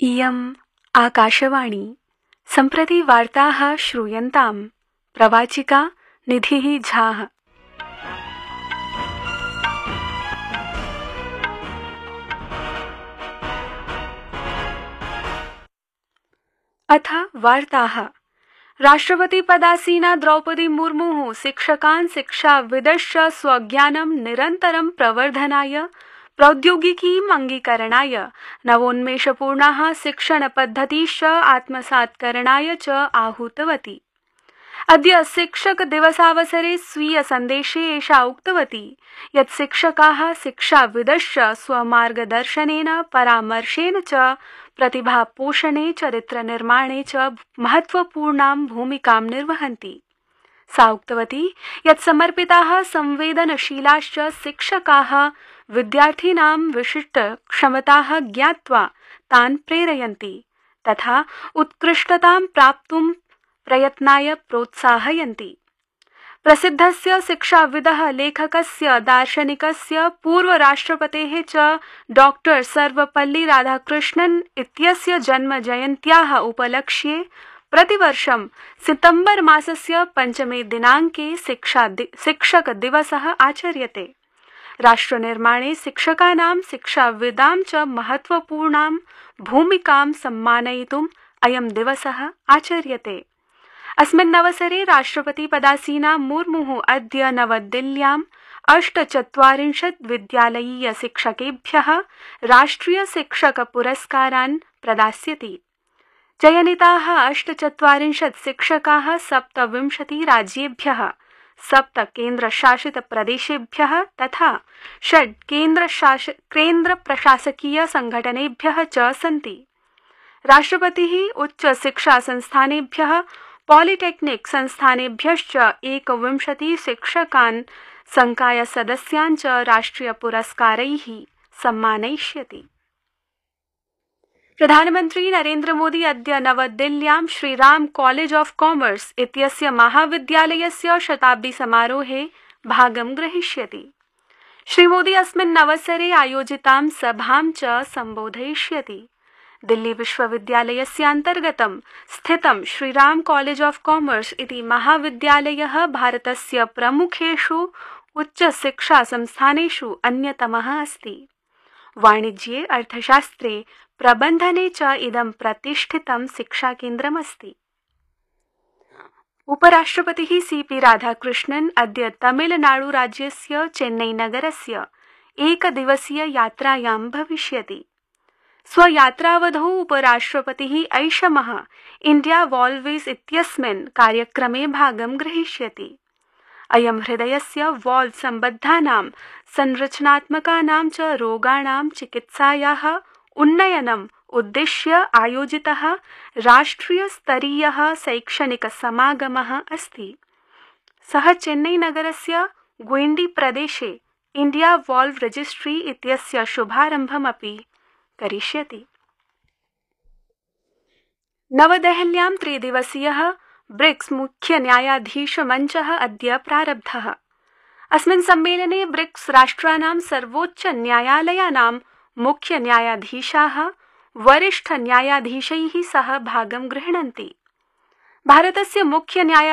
इयम् आकाशवाणी सम्प्रति वार्ताः श्रूयन्ताम् प्रवाचिका निधिः झाः। अथ वार्ताः। राष्ट्रपतिपदासीना द्रौपदी मुर्मुः शिक्षकान् शिक्षाविदश्च स्वज्ञानं निरन्तरं प्रवर्धनाय प्रौद्योगिकीम् अङ्गीकरणाय नवोन्मेषपूर्णाः शिक्षणपद्धतीश्च आत्मसात्करणाय च आहूतवती। अद्य शिक्षक दिवसावसरे स्वीय सन्देशे एषा उक्तवती यत् शिक्षकाः शिक्षाविदश्च स्वमार्गदर्शनेन परामर्शेन च प्रतिभापोषणे चरित्रनिर्माणे च महत्वपूर्णां भूमिकां निर्वहन्ति। सा उक्तवती यत् समर्पिताः संवेदनशीलाश्च शिक्षकाः विद्यार्थिनां विशिष्ट क्षमताः ज्ञात्वा तान् प्रेरयन्ति तथा उत्कृष्टतां प्राप्तुं प्रयत्नाय प्रोत्साहयन्ति। प्रसिद्धस्य शिक्षाविदः लेखकस्य दार्शनिकस्य पूर्वराष्ट्रपतेः च डॉक्टर सर्वपल्ली राधाकृष्णन् इत्यस्य जन्मजयन्त्याः उपलक्ष्ये प्रतिवर्षं सितम्बर मासस्य 5 दिनाङ्के शिक्षक दिवसः आचर्यते। राष्ट्रनिर्माणे शिक्षकानां शिक्षाविदां च महत्वपूर्णां भूमिकां सम्मानयितुम् अयं दिवसः आचर्यते। अस्मिन्नवसरे राष्ट्रपतिपदासीना मुर्मुः अद्य नवदिल्ल्यां 48 विद्यालयीय शिक्षकेभ्यः राष्ट्रिय शिक्षक पुरस्कारान् प्रदास्यति। चयनिताः 48 शिक्षकाः 27 राज्येभ्यः, 7 केन्द्रशासित प्रदेशेभ्यः तथा 6 केन्द्रप्रशासकीय संघटनेभ्यः च सन्ति। राष्ट्रपतिः उच्च शिक्षा संस्थानेभ्यः पॉलिटेक्निक संस्थानेभ्यश्च 21 शिक्षकान् संकाय सदस्यान् च राष्ट्रिय पुरस्कारैः सम्मानयिष्यति। प्रधानमन्त्री नरेन्द्र मोदी अद्य नवदिल्ल्यां श्रीराम कॉलेज ऑफ कॉमर्स इत्यस्य महाविद्यालयस्य शताब्दी समारोहे भागं ग्रहीष्यति। श्रीमोदी अस्मिन् अवसरे आयोजितां सभां च सम्बोधयिष्यति। दिल्ली विश्वविद्यालयस्यान्तर्गतं स्थितं श्रीराम कॉलेज ऑफ कॉमर्स इति महाविद्यालयः भारतस्य प्रमुखेषु उच्चशिक्षा संस्थानेषु अन्यतमः अस्ति। वाणिज्ये, अर्थशास्त्रे, प्रबन्धने च इदं प्रतिष्ठितं शिक्षाकेन्द्रमस्ति। उपराष्ट्रपतिः सीपी राधाकृष्णन् अद्य तमिलनाडुराज्यस्य चेन्नईनगरस्य एकदिवसीय यात्रायां भविष्यति। स्वयात्रावधौ उपराष्ट्रपतिः ऐषमः इंडिया वॉल्वेज इत्यस्मिन् कार्यक्रमे भागं ग्रहीष्यति। अयं हृदयस्य वॉल्व सम्बद्धानां संरचनात्मकानां च रोगाणां चिकित्सायाः उन्नयनम् उद्दिश्य आयोजितः राष्ट्रियस्तरीयः शैक्षणिकसमागमः अस्ति। सः चेन्नईनगरस्य ग्वेण्डी प्रदेशे इंडिया वॉल्व रजिस्ट्री इत्यस्य शुभारम्भमपि करिष्यति। नवदेहल्यां 3 दिवसीयः ब्रिक्स मुख्य न्यायाधीश मञ्चः अद्य प्रारब्धः। अस्मिन् सम्मेलने ब्रिक्स राष्ट्राणां सर्वोच्च न्यायालयानां मुख्य न्यायाधीशाः वरिष्ठ न्यायाधीशैः सह भागं गृह्णन्ति। भारतस्य मुख्य